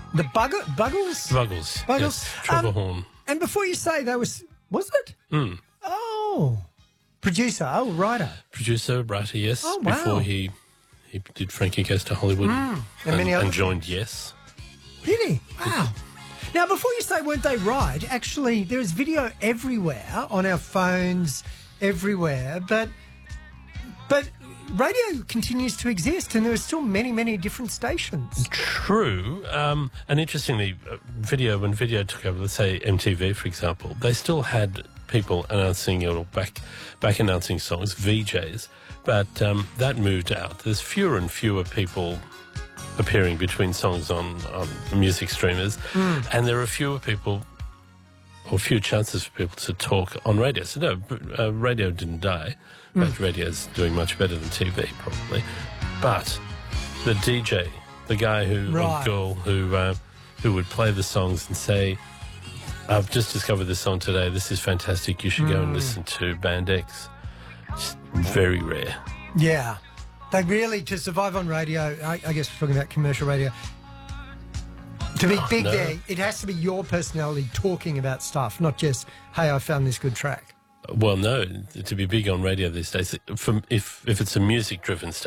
The Buggles? Buggles. Buggles. Yes, Trevor Horn. And before you say that was it? Oh. Producer, writer. Producer, writer, yes. Oh, wow. Before he did Frankie Goes to Hollywood And many other and joined Yes. Did he? Wow. Now, before you say weren't they right, actually, there is video everywhere on our phones, everywhere, but radio continues to exist and there are still many, many different stations. True. And interestingly, when video took over, let's say MTV, for example, they still had people announcing or back announcing songs, VJs, but that moved out. There's fewer and fewer people appearing between songs on music streamers, and there are fewer people or fewer chances for people to talk on radio. So no, radio didn't die. But radio's doing much better than TV, probably. But the DJ, the guy or girl who would play the songs and say, I've just discovered this song today, this is fantastic, you should go and listen to Band X. It's very rare. Yeah. They really, to survive on radio, I guess we're talking about commercial radio, to be big there, it has to be your personality talking about stuff, not just, hey, I found this good track. Well, no, to be big on radio these days, if it's a music-driven station,